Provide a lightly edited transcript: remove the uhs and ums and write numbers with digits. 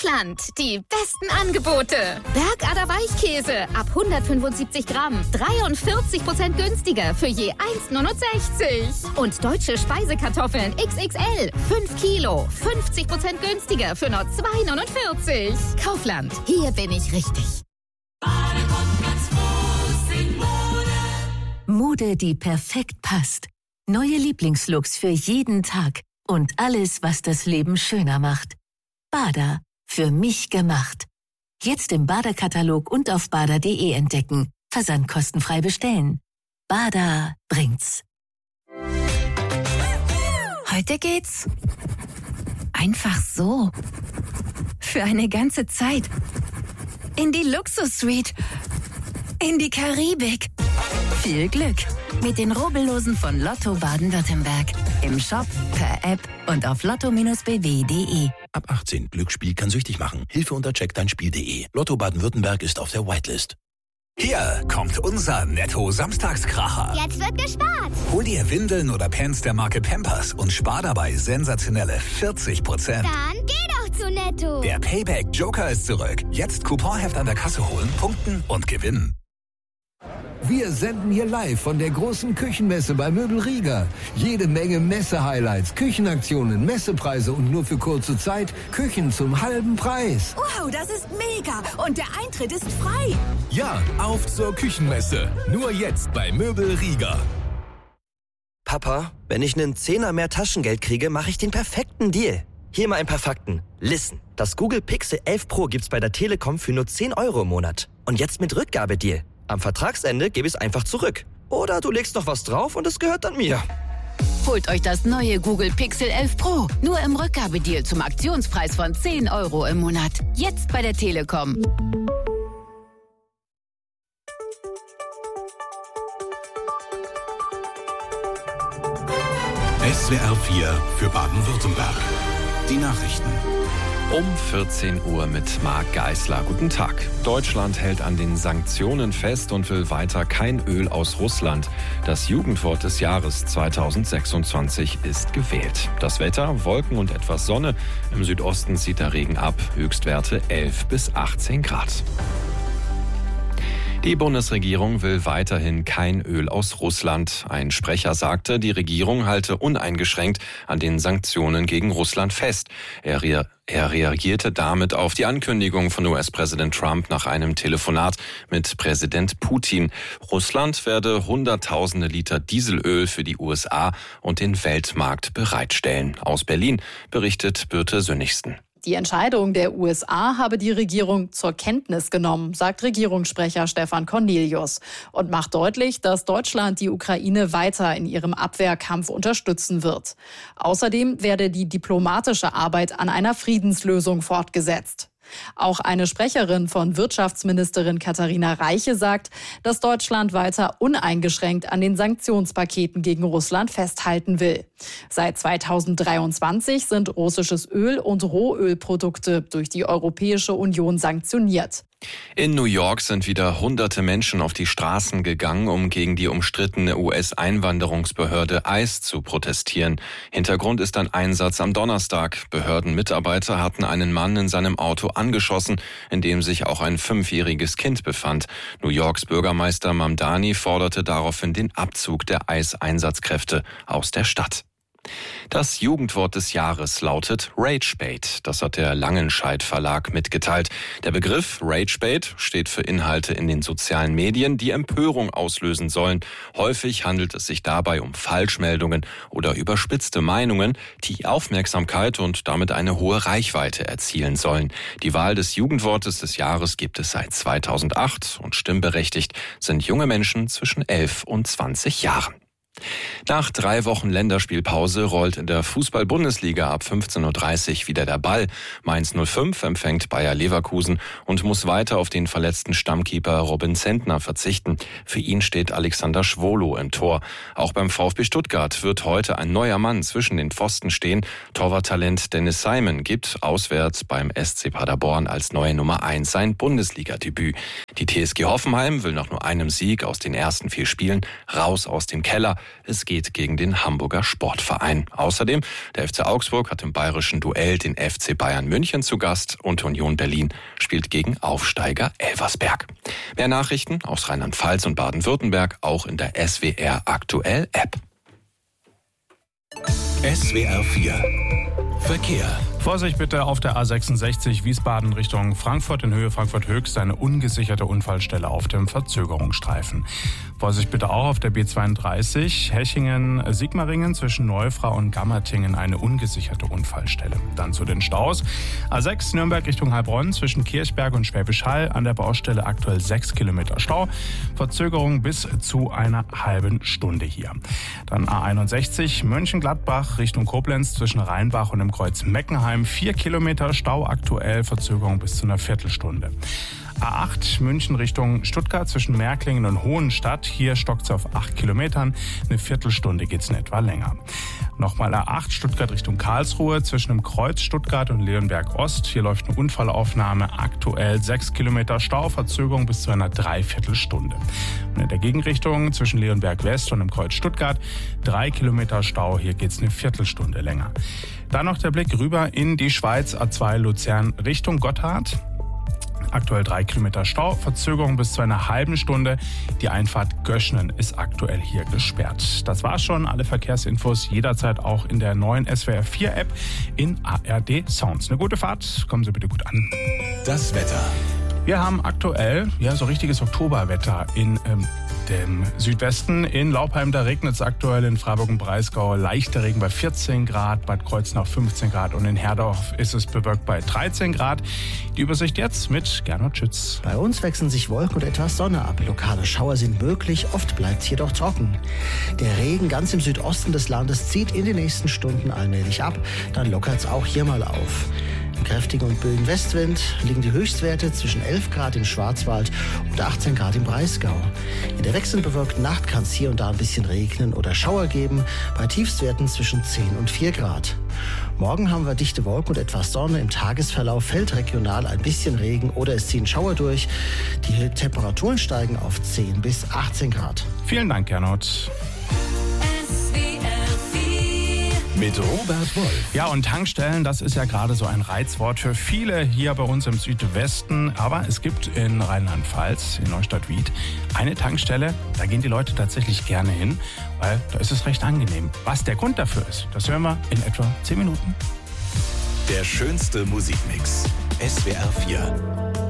Kaufland, die besten Angebote. Bergader Weichkäse ab 175 Gramm, 43% günstiger für je 1,69. Und deutsche Speisekartoffeln XXL, 5 Kilo, 50% günstiger für nur 2,49. Kaufland, hier bin ich richtig. Mode, die perfekt passt. Neue Lieblingslooks für jeden Tag. Und alles, was das Leben schöner macht. Bader, für mich gemacht. Jetzt im Bader-Katalog und auf bader.de entdecken. Versandkostenfrei bestellen. Bader bringt's. Heute geht's einfach so. Für eine ganze Zeit. In die Luxus-Suite. In die Karibik. Viel Glück mit den Rubbellosen von Lotto Baden-Württemberg. Im Shop, per App und auf lotto-bw.de. Ab 18. Glücksspiel kann süchtig machen. Hilfe unter checkdeinspiel.de. Lotto Baden-Württemberg ist auf der Whitelist. Hier kommt unser Netto-Samstagskracher. Jetzt wird gespart. Hol dir Windeln oder Pants der Marke Pampers und spar dabei sensationelle 40%. Dann geh doch zu Netto. Der Payback Joker ist zurück. Jetzt Couponheft an der Kasse holen, punkten und gewinnen. Wir senden hier live von der großen Küchenmesse bei Möbel Rieger. Jede Menge Messe-Highlights, Küchenaktionen, Messepreise und nur für kurze Zeit Küchen zum halben Preis. Wow, das ist mega. Und der Eintritt ist frei. Ja, auf zur Küchenmesse. Nur jetzt bei Möbel Rieger. Papa, wenn ich einen Zehner mehr Taschengeld kriege, mache ich den perfekten Deal. Hier mal ein paar Fakten. Listen, das Google Pixel 11 Pro gibt's bei der Telekom für nur 10 € im Monat. Und jetzt mit Rückgabedeal. Am Vertragsende gebe ich es einfach zurück. Oder du legst noch was drauf und es gehört dann mir. Holt euch das neue Google Pixel 11 Pro. Nur im Rückgabedeal zum Aktionspreis von 10 € im Monat. Jetzt bei der Telekom. SWR 4 für Baden-Württemberg. Die Nachrichten. Um 14 Uhr mit Marc Geisler. Guten Tag. Deutschland hält an den Sanktionen fest und will weiter kein Öl aus Russland. Das Jugendwort des Jahres 2026 ist gewählt. Das Wetter, Wolken und etwas Sonne. Im Südosten zieht der Regen ab. Höchstwerte 11 bis 18 Grad. Die Bundesregierung will weiterhin kein Öl aus Russland. Ein Sprecher sagte, die Regierung halte uneingeschränkt an den Sanktionen gegen Russland fest. Er reagierte damit auf die Ankündigung von US-Präsident Trump nach einem Telefonat mit Präsident Putin. Russland werde Hunderttausende Liter Dieselöl für die USA und den Weltmarkt bereitstellen. Aus Berlin berichtet Birte Sönnigsen. Die Entscheidung der USA habe die Regierung zur Kenntnis genommen, sagt Regierungssprecher Stefan Cornelius und macht deutlich, dass Deutschland die Ukraine weiter in ihrem Abwehrkampf unterstützen wird. Außerdem werde die diplomatische Arbeit an einer Friedenslösung fortgesetzt. Auch eine Sprecherin von Wirtschaftsministerin Katharina Reiche sagt, dass Deutschland weiter uneingeschränkt an den Sanktionspaketen gegen Russland festhalten will. Seit 2023 sind russisches Öl und Rohölprodukte durch die Europäische Union sanktioniert. In New York sind wieder hunderte Menschen auf die Straßen gegangen, um gegen die umstrittene US-Einwanderungsbehörde ICE zu protestieren. Hintergrund ist ein Einsatz am Donnerstag. Behördenmitarbeiter hatten einen Mann in seinem Auto angeschossen, in dem sich auch ein 5-jähriges Kind befand. New Yorks Bürgermeister Mamdani forderte daraufhin den Abzug der ICE-Einsatzkräfte aus der Stadt. Das Jugendwort des Jahres lautet Ragebait. Das hat der Langenscheidt Verlag mitgeteilt. Der Begriff Ragebait steht für Inhalte in den sozialen Medien, die Empörung auslösen sollen. Häufig handelt es sich dabei um Falschmeldungen oder überspitzte Meinungen, die Aufmerksamkeit und damit eine hohe Reichweite erzielen sollen. Die Wahl des Jugendwortes des Jahres gibt es seit 2008 und stimmberechtigt sind junge Menschen zwischen 11 und 20 Jahren. Nach 3 Wochen Länderspielpause rollt in der Fußball-Bundesliga ab 15:30 Uhr wieder der Ball. Mainz 05 empfängt Bayer Leverkusen und muss weiter auf den verletzten Stammkeeper Robin Zentner verzichten. Für ihn steht Alexander Schwolo im Tor. Auch beim VfB Stuttgart wird heute ein neuer Mann zwischen den Pfosten stehen. Torwarttalent Dennis Simon gibt auswärts beim SC Paderborn als neue Nummer 1 sein Bundesliga-Debüt. Die TSG Hoffenheim will nach nur einem Sieg aus den ersten 4 Spielen raus aus dem Keller. Es geht gegen den Hamburger Sportverein. Außerdem, der FC Augsburg hat im bayerischen Duell den FC Bayern München zu Gast und Union Berlin spielt gegen Aufsteiger Elversberg. Mehr Nachrichten aus Rheinland-Pfalz und Baden-Württemberg auch in der SWR Aktuell App. SWR 4 Verkehr. Vorsicht bitte auf der A66 Wiesbaden Richtung Frankfurt in Höhe Frankfurt Höchst, eine ungesicherte Unfallstelle auf dem Verzögerungsstreifen. Vorsicht bitte auch auf der B32 Hechingen-Sigmaringen zwischen Neufrau und Gammertingen, eine ungesicherte Unfallstelle. Dann zu den Staus. A6 Nürnberg Richtung Heilbronn zwischen Kirchberg und Schwäbisch Hall, an der Baustelle aktuell 6 Kilometer Stau. Verzögerung bis zu einer halben Stunde hier. Dann A61 Mönchengladbach Richtung Koblenz zwischen Rheinbach und dem Kreuz Meckenheim. 4 Kilometer Stau, aktuell Verzögerung bis zu einer Viertelstunde. A8 München Richtung Stuttgart zwischen Märklingen und Hohenstadt. Hier stockt es auf 8 Kilometern. Eine Viertelstunde geht es in etwa länger. Nochmal A8 Stuttgart Richtung Karlsruhe zwischen dem Kreuz Stuttgart und Leonberg Ost. Hier läuft eine Unfallaufnahme. Aktuell 6 Kilometer Stau, Verzögerung bis zu einer Dreiviertelstunde. Und in der Gegenrichtung zwischen Leonberg West und dem Kreuz Stuttgart 3 Kilometer Stau. Hier geht es eine Viertelstunde länger. Dann noch der Blick rüber in die Schweiz, A2 Luzern Richtung Gotthard. Aktuell 3 Kilometer Stau, Verzögerung bis zu einer halben Stunde. Die Einfahrt Göschnen ist aktuell hier gesperrt. Das war's schon. Alle Verkehrsinfos jederzeit auch in der neuen SWR 4 App in ARD Sounds. Eine gute Fahrt. Kommen Sie bitte gut an. Das Wetter. Wir haben aktuell so richtiges Oktoberwetter in dem Südwesten. In Laupheim, da regnet es aktuell, in Freiburg und Breisgau leichter Regen bei 14 Grad, Bad Kreuznach 15 Grad und in Herdorf ist es bewölkt bei 13 Grad. Die Übersicht jetzt mit Gernot Schütz. Bei uns wechseln sich Wolken und etwas Sonne ab. Lokale Schauer sind möglich, oft bleibt es jedoch trocken. Der Regen ganz im Südosten des Landes zieht in den nächsten Stunden allmählich ab, dann lockert es auch hier mal auf. Im kräftigen und böigen Westwind liegen die Höchstwerte zwischen 11 Grad im Schwarzwald und 18 Grad im Breisgau. In der wechselnd bewölkten Nacht kann es hier und da ein bisschen regnen oder Schauer geben, bei Tiefstwerten zwischen 10 und 4 Grad. Morgen haben wir dichte Wolken und etwas Sonne. Im Tagesverlauf fällt regional ein bisschen Regen oder es ziehen Schauer durch. Die Temperaturen steigen auf 10 bis 18 Grad. Vielen Dank, Gernot. Mit Robert Wolf. Ja, und Tankstellen, das ist ja gerade so ein Reizwort für viele hier bei uns im Südwesten. Aber es gibt in Rheinland-Pfalz, in Neustadt-Wied, eine Tankstelle, da gehen die Leute tatsächlich gerne hin, weil da ist es recht angenehm. Was der Grund dafür ist, das hören wir in etwa 10 Minuten. Der schönste Musikmix. SWR 4.